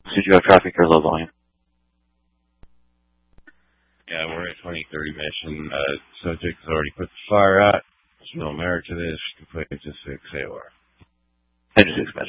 Did you have traffic or low volume? Yeah, we're at 2030 mission. Subject has already put the fire out. There's no merit to this. Complete to 6 AOR. Engine 6 mission.